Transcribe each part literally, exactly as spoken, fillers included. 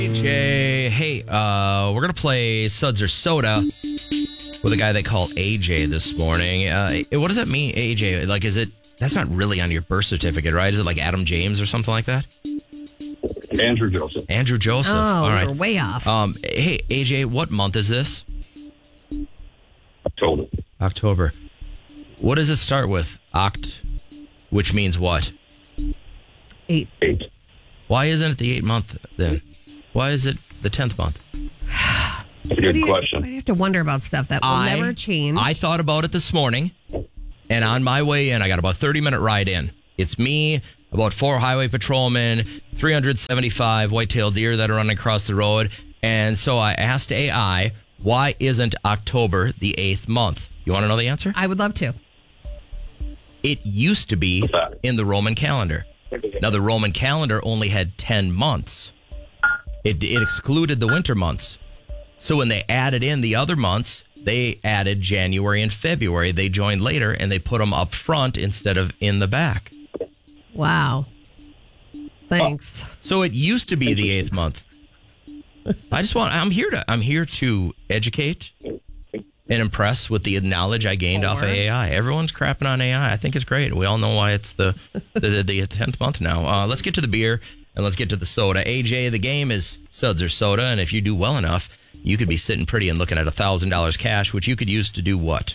A J, hey, uh, we're going to play Suds or Soda with a guy they call A J this morning. Uh, what does that mean, A J? Like, is it, that's not really on your birth certificate, right? Is it like Adam James or something like that? Andrew Joseph. Andrew Joseph. Oh, All right. we're way off. Um, hey, A J, what month is this? October. October. What does it start with? Oct, which means what? Eight. Eight. Why isn't it the eighth month then? Why is it the tenth month? That's a good Why do you, question. why do you have to wonder about stuff that will I, never change? I thought about it this morning, and on my way in, I got about a thirty minute ride in. It's me, about four highway patrolmen, three hundred seventy-five white-tailed deer that are running across the road. And so I asked A I, why isn't October the eighth month? You want to know the answer? I would love to. It used to be in the Roman calendar. Now, the Roman calendar only had ten months. It, it excluded the winter months. So when they added in the other months, they added January and February. They joined later, and they put them up front instead of in the back. Wow. Thanks. So it used to be the eighth month. I just want, I'm here to, I'm here to educate and impress with the knowledge I gained off of A I. Everyone's crapping on A I. I think it's great. We all know why it's the the, the tenth month now. Uh, let's get to the beer and let's get to the soda. A J, the game is Suds or Soda, and if you do well enough, you could be sitting pretty and looking at one thousand dollars cash, which you could use to do what?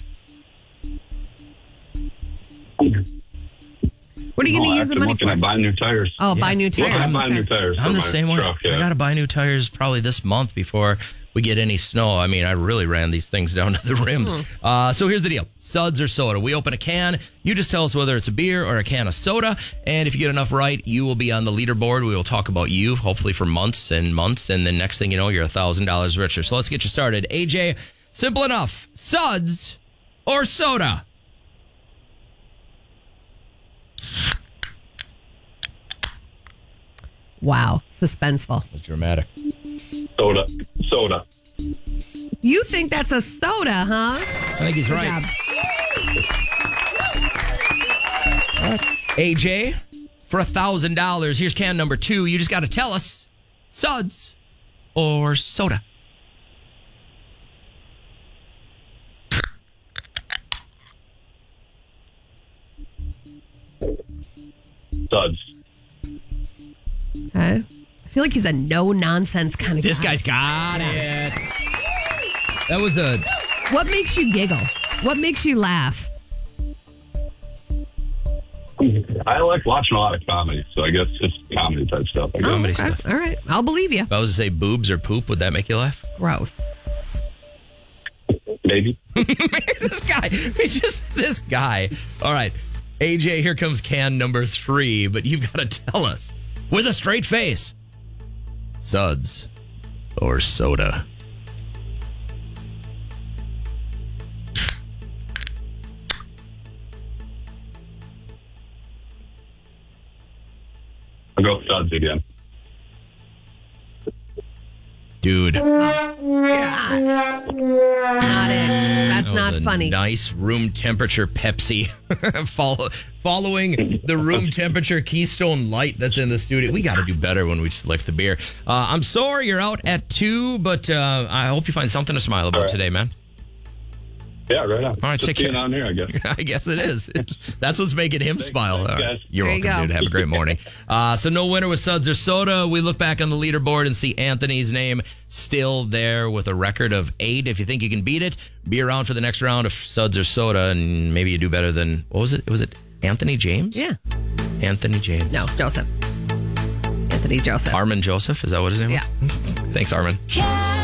What are you going Oh, to use the after money looking for? at buying new tires. Oh, buy new tires. Well, I'm buying Okay. new tires. I'm for the my same way. truck, yeah. I got to buy new tires probably this month before we get any snow. I mean, I really ran these things down to the rims. Hmm. Uh, so here's the deal. Suds or soda. We open a can. You just tell us whether it's a beer or a can of soda. And if you get enough right, you will be on the leaderboard. We will talk about you, hopefully for months and months. And then next thing you know, you're one thousand dollars richer. So let's get you started. A J, simple enough. Suds or soda? Wow. Suspenseful. That's dramatic. Soda. Soda. You think that's a soda, huh? I think he's Good right. job. A J, for one thousand dollars, here's can number two. You just got to tell us, Suds or soda? Suds. Okay. I feel like he's a no-nonsense kind of guy. This guy's got it. That was a... What makes you giggle? What makes you laugh? I like watching a lot of comedy, so I guess just comedy type stuff. I guess. Comedy okay. stuff. All right. I'll believe you. If I was to say boobs or poop, would that make you laugh? Gross. Maybe. This guy. It's just this guy. All right. A J, here comes can number three, but you've got to tell us with a straight face, Suds or soda? I'll go with Suds again. Dude. Not it. That's That not was a funny. Nice room temperature Pepsi. Follow, following the room temperature Keystone Light that's in the studio. We got to do better when we select the beer. Uh, I'm sorry you're out at two, but uh, I hope you find something to smile about All right. today, man. Yeah, right on. All right, Just take being care. on here, I guess. I guess it is. That's what's making him smile. All right. guys. You're There you welcome, go. dude. Have a great morning. Uh, so no winner with Suds or Soda. We look back on the leaderboard and see Anthony's name still there with a record of eight. If you think you can beat it, be around for the next round of Suds or Soda, and maybe you do better than, what was it? Was it Anthony James? Yeah. Anthony James. No, Joseph. Anthony Joseph. Armin Joseph? Is that what his name Yeah. was? Thanks, Armin. Can